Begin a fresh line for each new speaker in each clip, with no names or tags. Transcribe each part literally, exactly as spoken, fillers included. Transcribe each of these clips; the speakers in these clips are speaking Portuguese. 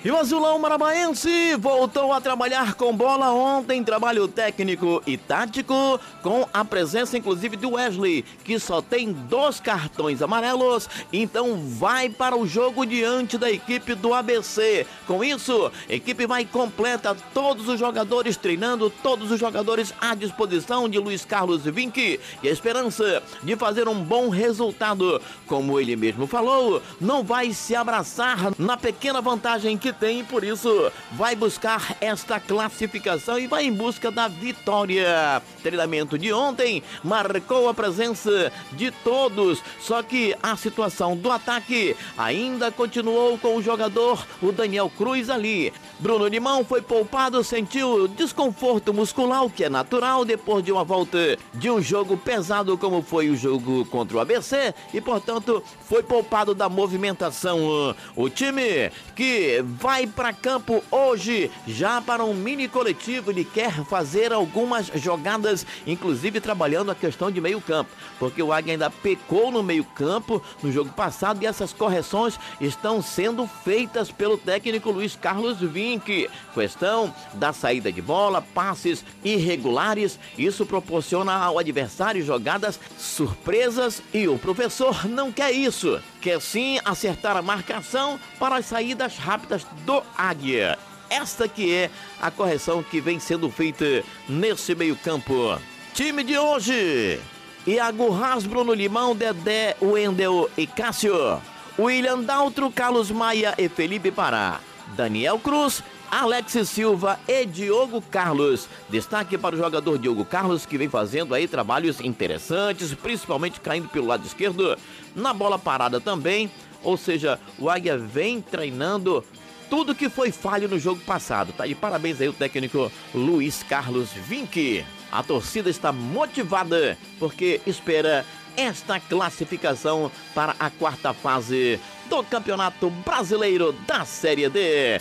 E o Azulão Maranhense voltou a trabalhar com bola ontem, trabalho técnico e tático, com a presença inclusive do Wesley, que só tem dois cartões amarelos, então vai para o jogo diante da equipe do A B C. Com isso, a equipe vai completa, todos os jogadores treinando, todos os jogadores à disposição de Luiz Carlos Vinck, e a esperança de fazer um bom resultado. Como ele mesmo falou, não vai se abraçar na pequena vantagem que tem, e por isso vai buscar esta classificação e vai em busca da vitória. Treinamento de ontem marcou a presença de todos, só que a situação do ataque ainda continuou com o jogador, o Daniel Cruz ali. Bruno Limão foi poupado, sentiu desconforto muscular, o que é natural depois de uma volta de um jogo pesado como foi o jogo contra o A B C, e portanto foi poupado da movimentação. O time que vai para campo hoje já para um mini coletivo, ele quer fazer algumas jogadas, inclusive trabalhando a questão de meio campo, porque o Águia ainda pecou no meio campo no jogo passado, e essas correções estão sendo feitas pelo técnico Luiz Carlos Vinck. Questão da saída de bola, passes irregulares, isso proporciona ao adversário jogadas surpresas, e o professor não quer isso, quer sim acertar a marcação para as saídas rápidas do Águia. Esta que é a correção que vem sendo feita nesse meio campo. Time de hoje: Iago Haas, Bruno Limão, Dedé, Wendel e Cássio, William Daltro, Carlos Maia e Felipe Pará, Daniel Cruz, Alex Silva e Diogo Carlos. Destaque para o jogador Diogo Carlos, que vem fazendo aí trabalhos interessantes, principalmente caindo pelo lado esquerdo, na bola parada também. Ou seja, o Águia vem treinando tudo que foi falho no jogo passado. Tá de parabéns aí o técnico Luiz Carlos Vinck. A torcida está motivada porque espera esta classificação para a quarta fase do Campeonato Brasileiro da Série D.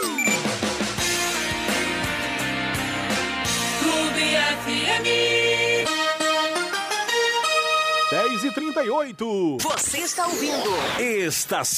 Clube F M
dez e trinta e oito.
Você está ouvindo
Estação